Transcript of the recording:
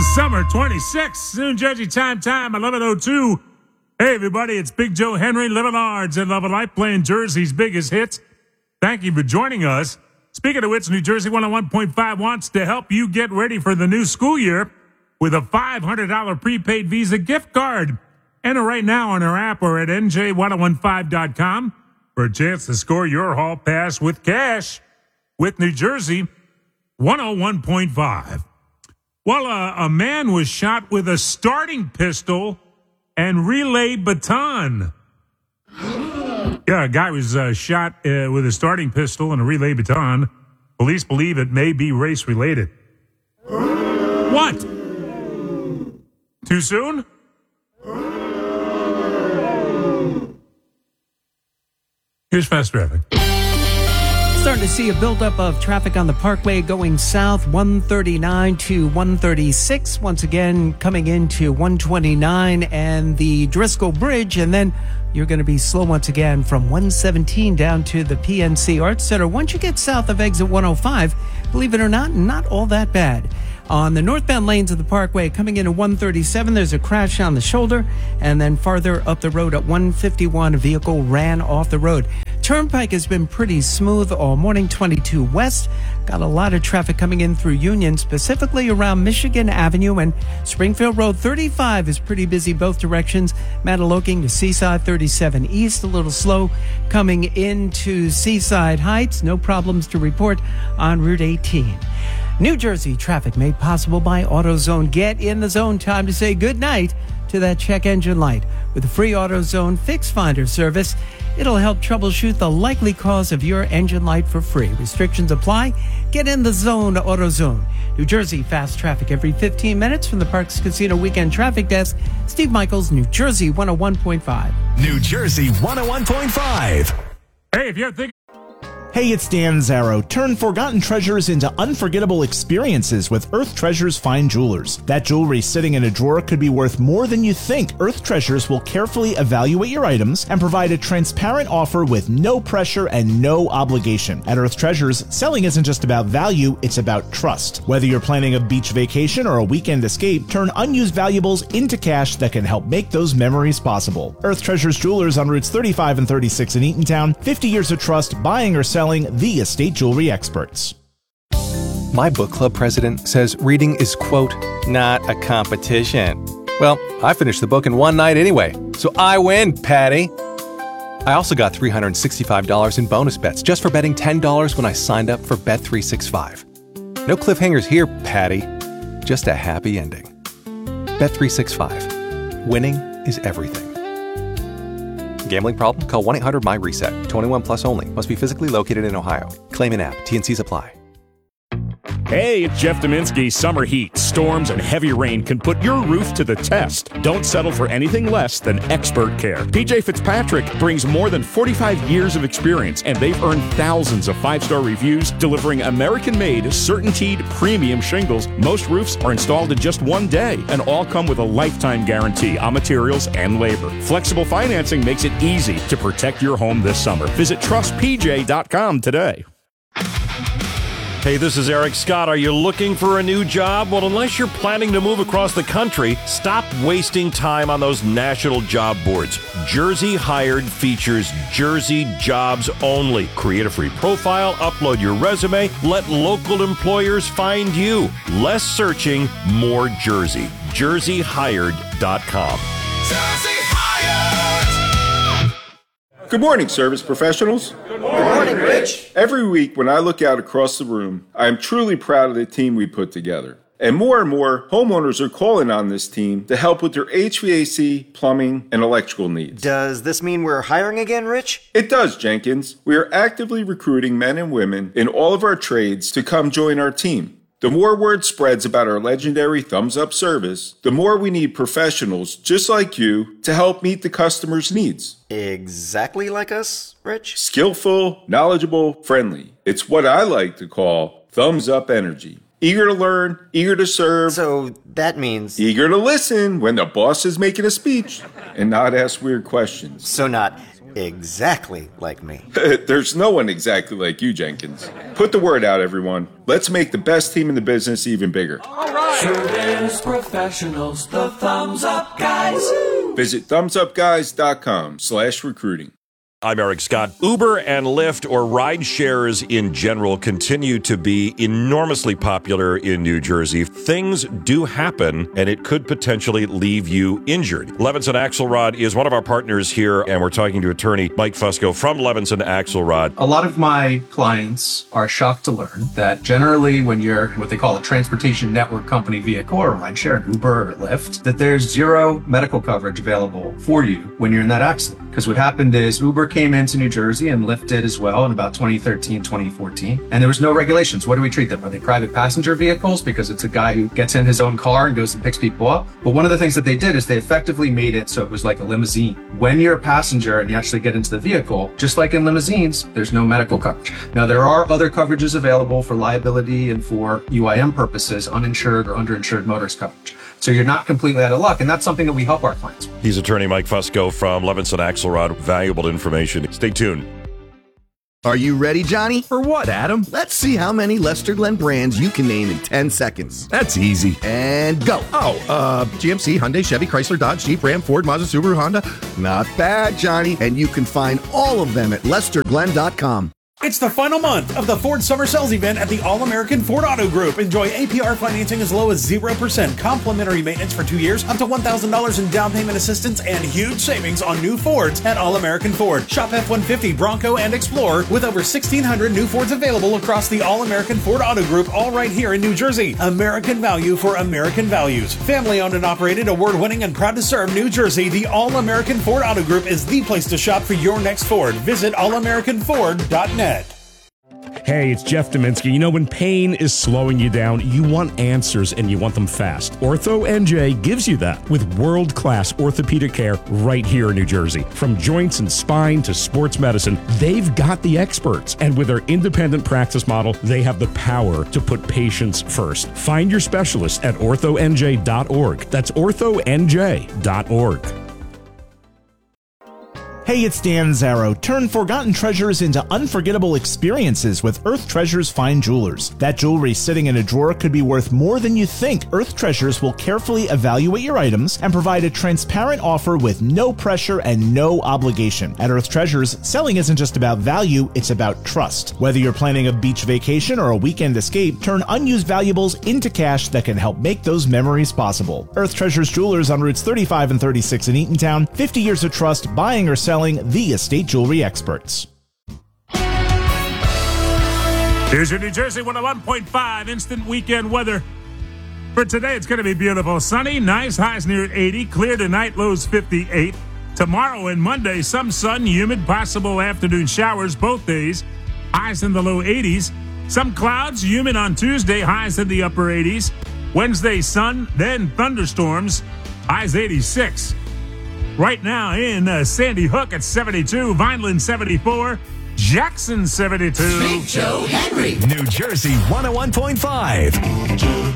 Summer 26, New Jersey time, 11:02. Hey, everybody, it's Big Joe Henry, living large and loving life, playing Jersey's biggest hits. Thank you for joining us. Speaking of which, New Jersey 101.5 wants to help you get ready for the new school year with a $500 prepaid Visa gift card. Enter right now on our app or at NJ1015.com for a chance to score your hall pass with cash with New Jersey 101.5. Well, a man was shot with a starting pistol and relay baton. Yeah, a guy was shot with a starting pistol and a relay baton. Police believe it may be race-related. What? Too soon? Here's fast traffic. Starting to see a buildup of traffic on the Parkway going south, 139 to 136. Once again, coming into 129 and the Driscoll Bridge. And then you're going to be slow once again from 117 down to the PNC Arts Center. Once you get south of exit 105, believe it or not all that bad. On the northbound lanes of the Parkway, coming into 137, there's a crash on the shoulder. And then farther up the road at 151, a vehicle ran off the road. Turnpike has been pretty smooth all morning, 22 west. Got a lot of traffic coming in through Union, specifically around Michigan Avenue, and Springfield Road 35 is pretty busy both directions. Mantaloking to Seaside 37 east, a little slow coming into Seaside Heights. No problems to report on Route 18. New Jersey traffic made possible by AutoZone. Get in the zone. Time to say good night to that check engine light. With the free AutoZone Fix Finder service, it'll help troubleshoot the likely cause of your engine light for free. Restrictions apply. Get in the zone, AutoZone. New Jersey fast traffic every 15 minutes from the Parks Casino Weekend Traffic Desk. Steve Michaels, New Jersey 101.5. New Jersey 101.5. Hey, if you're thinking... Hey, it's Dan Zarrow. Turn forgotten treasures into unforgettable experiences with Earth Treasures Fine Jewelers. That jewelry sitting in a drawer could be worth more than you think. Earth Treasures will carefully evaluate your items and provide a transparent offer with no pressure and no obligation. At Earth Treasures, selling isn't just about value, it's about trust. Whether you're planning a beach vacation or a weekend escape, turn unused valuables into cash that can help make those memories possible. Earth Treasures Jewelers on routes 35 and 36 in Eatontown. 50 years of trust, buying or selling, the estate jewelry experts. My book club president says reading is, quote, not a competition. Well, I finished the book in one night anyway, so I win, Patty. I also got $365 in bonus bets just for betting $10 when I signed up for Bet365. No cliffhangers here, Patty. Just a happy ending. Bet365. Winning is everything. Gambling problem? Call 1-800-MY-RESET. 21 plus only. Must be physically located in Ohio. Claim in app. T&Cs apply. Hey, it's Jeff Dominski. Summer heat, storms, and heavy rain can put your roof to the test. Don't settle for anything less than expert care. PJ Fitzpatrick brings more than 45 years of experience, and they've earned thousands of 5-star reviews, delivering American-made, CertainTeed premium shingles. Most roofs are installed in just one day, and all come with a lifetime guarantee on materials and labor. Flexible financing makes it easy to protect your home this summer. Visit trustpj.com today. Hey, this is Eric Scott. Are you looking for a new job? Well, unless you're planning to move across the country, stop wasting time on those national job boards. Jersey Hired features Jersey jobs only. Create a free profile, upload your resume, let local employers find you. Less searching, more Jersey. JerseyHired.com. Jersey Hired! Good morning, service professionals. Good morning, Rich. Every week when I look out across the room, I am truly proud of the team we put together. And more homeowners are calling on this team to help with their HVAC, plumbing, and electrical needs. Does this mean we're hiring again, Rich? It does, Jenkins. We are actively recruiting men and women in all of our trades to come join our team. The more word spreads about our legendary Thumbs Up service, the more we need professionals just like you to help meet the customer's needs. Exactly like us, Rich? Skillful, knowledgeable, friendly. It's what I like to call Thumbs Up energy. Eager to learn, eager to serve. So that means... eager to listen when the boss is making a speech and not ask weird questions. So not exactly like me. There's no one exactly like you, Jenkins. Put the word out, everyone. Let's make the best team in the business even bigger. All right. Service professionals, the Thumbs Up Guys. Visit thumbsupguys.com/recruiting. I'm Eric Scott. Uber and Lyft, or ride shares in general, continue to be enormously popular in New Jersey. Things do happen, and it could potentially leave you injured. Levinson Axelrod is one of our partners here, and we're talking to attorney Mike Fusco from Levinson Axelrod. A lot of my clients are shocked to learn that generally when you're what they call a transportation network company vehicle or rideshare, Uber or Lyft, that there's zero medical coverage available for you when you're in that accident. Because what happened is Uber came into New Jersey and Lyft did as well in about 2013, 2014. And there was no regulations. What do we treat them? Are they private passenger vehicles? Because it's a guy who gets in his own car and goes and picks people up. But one of the things that they did is they effectively made it so it was like a limousine. When you're a passenger and you actually get into the vehicle, just like in limousines, there's no medical coverage. Now, there are other coverages available for liability and for UIM purposes, uninsured or underinsured motorist coverage. So you're not completely out of luck, and that's something that we help our clients with. He's attorney Mike Fusco from Levinson Axelrod. Valuable information. Stay tuned. Are you ready, Johnny? For what, Adam? Let's see how many Lester Glenn brands you can name in 10 seconds. That's easy. And go. GMC, Hyundai, Chevy, Chrysler, Dodge, Jeep, Ram, Ford, Mazda, Subaru, Honda. Not bad, Johnny. And you can find all of them at LesterGlenn.com. It's the final month of the Ford Summer Sales Event at the All-American Ford Auto Group. Enjoy APR financing as low as 0%, complimentary maintenance for 2 years, up to $1,000 in down payment assistance, and huge savings on new Fords at All-American Ford. Shop F-150, Bronco, and Explorer with over 1,600 new Fords available across the All-American Ford Auto Group, all right here in New Jersey. American value for American values. Family-owned and operated, award-winning, and proud to serve New Jersey, the All-American Ford Auto Group is the place to shop for your next Ford. Visit allamericanford.net. Hey, it's Jeff Dominski. You know, when pain is slowing you down, you want answers and you want them fast. Ortho NJ gives you that with world-class orthopedic care right here in New Jersey. From joints and spine to sports medicine, they've got the experts. And with their independent practice model, they have the power to put patients first. Find your specialist at orthonj.org. That's orthonj.org. Hey, it's Dan Zarrow. Turn forgotten treasures into unforgettable experiences with Earth Treasures Fine Jewelers. That jewelry sitting in a drawer could be worth more than you think. Earth Treasures will carefully evaluate your items and provide a transparent offer with no pressure and no obligation. At Earth Treasures, selling isn't just about value, it's about trust. Whether you're planning a beach vacation or a weekend escape, turn unused valuables into cash that can help make those memories possible. Earth Treasures Jewelers on routes 35 and 36 in Eatontown. 50 years of trust, buying or selling the estate jewelry experts. Here's your New Jersey 101.5 instant weekend weather. For today, it's going to be beautiful. Sunny, nice, highs near 80. Clear tonight, lows 58. Tomorrow and Monday, some sun, humid, possible afternoon showers both days. Highs in the low 80s. Some clouds, humid on Tuesday, highs in the upper 80s. Wednesday, sun, then thunderstorms, highs 86. Right now in Sandy Hook at 72, Vineland 74, Jackson 72. Big Joe Henry. New Jersey 101.5.